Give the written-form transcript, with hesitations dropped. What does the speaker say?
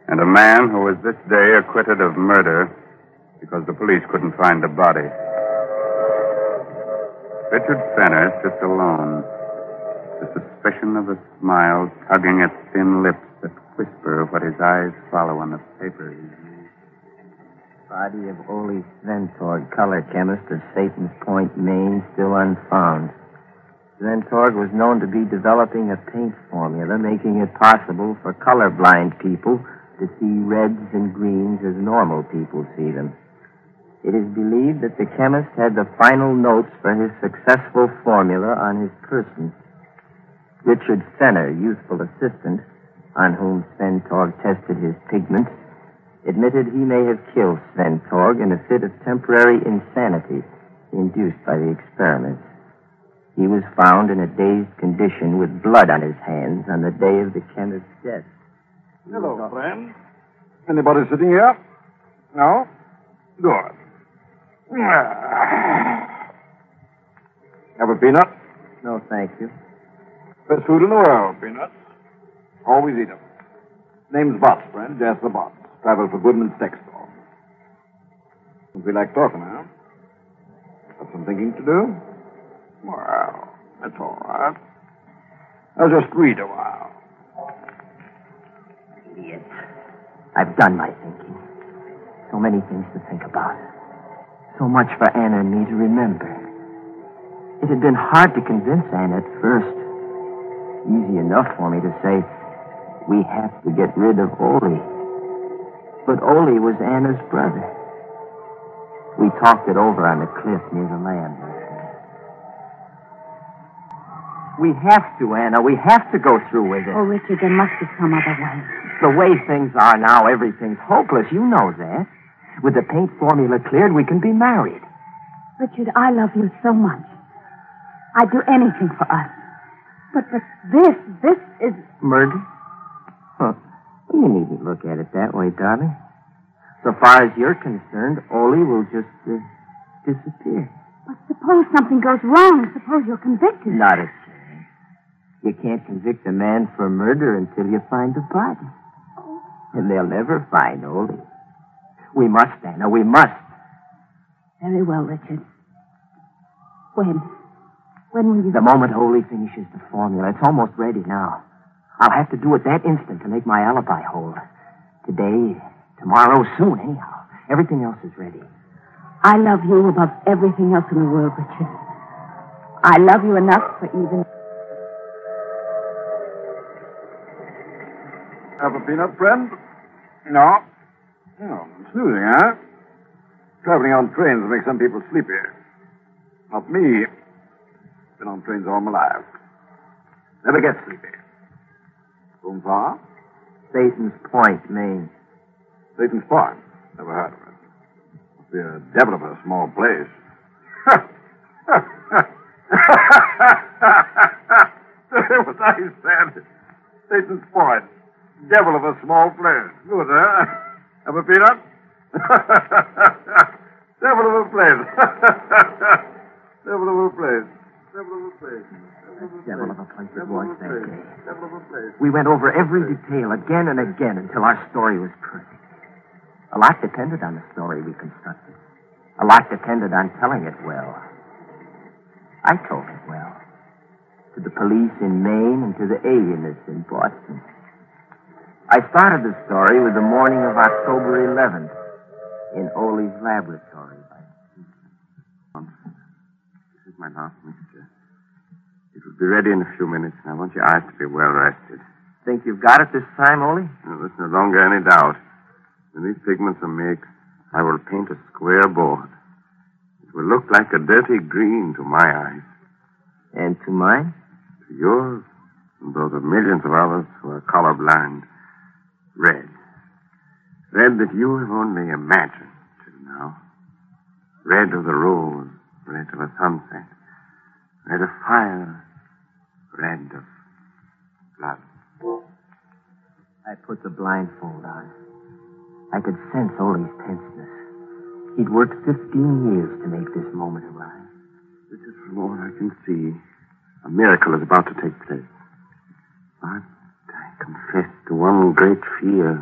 And a man who was this day acquitted of murder because the police couldn't find the body. Richard Fenner sits alone, the suspicion of a smile tugging at thin lips that whisper what his eyes follow on the paper he reads. Body of Ole Sventorg, color chemist of Satan's Point, Maine, still unfound. Sventorg was known to be developing a paint formula, making it possible for colorblind people to see reds and greens as normal people see them. It is believed that the chemist had the final notes for his successful formula on his person. Richard Fenner, youthful assistant, on whom Sventorg tested his pigments, admitted he may have killed Sventorg in a fit of temporary insanity induced by the experiments. He was found in a dazed condition with blood on his hands on the day of the chemist's death. Hello, friend. Anybody sitting here? No? Good. Have a peanut? No, thank you. Best food in the world, peanuts. Always eat them. Name's Botts, friend. Jasper Botts. Travel for Goodman's Sex Store. Don't feel like talking, huh? Got some thinking to do? Well, that's all right. I'll just read a while. Idiot. I've done my thinking. So many things to think about. So much for Anna and me to remember. It had been hard to convince Anna at first. Easy enough for me to say, we have to get rid of Ole. But Ole was Anna's brother. We talked it over on the cliff near the land. We have to, Anna. We have to go through with it. Oh, Richard, there must be some other way. The way things are now, everything's hopeless. You know that. With the paint formula cleared, we can be married. Richard, I love you so much. I'd do anything for us. But this is... Murder? Huh. You needn't look at it that way, darling. So far as you're concerned, Ole will just disappear. But suppose something goes wrong. Suppose you're convicted. Not a chance. You can't convict a man for murder until you find the body. And they'll never find Ole. We must, Anna. We must. Very well, Richard. When will you... The moment Ole finishes the formula. It's almost ready now. I'll have to do it that instant to make my alibi hold. Today, tomorrow, soon, anyhow. Everything else is ready. I love you above everything else in the world, Richard. I love you enough for even... Have a peanut, friend? No? Oh, snoozing, huh? Traveling on trains makes some people sleepy. Not me. Been on trains all my life. Never get sleepy. From far? Satan's Point, Maine. Satan's Point? Never heard of it. Must be a devil of a small place. What I said. Satan's Point. Devil of a small place. Good, huh? Have a peanut? Devil of a place. Devil of a place. Devil of a place. Devil of a place it was that day. We went over every detail again and again until our story was perfect. A lot depended on the story we constructed. A lot depended on telling it well. I told it well. To the police in Maine and to the alienists in Boston. I started the story with the morning of October 11th in Ole's laboratory. This is my last mixture. It will be ready in a few minutes, and I want your eyes to be well rested. Think you've got it this time, Ole? No, there's no longer any doubt. When these pigments are mixed, I will paint a square board. It will look like a dirty green to my eyes. And to mine? To yours, and those of millions of others who are colorblind. Red. Red that you have only imagined till now. Red of the rose, red of a sunset, red of fire, red of blood. I put the blindfold on. I could sense Ole's tenseness. He'd worked 15 years to make this moment arrive. This is from all I can see. A miracle is about to take place. But I confess to one great fear.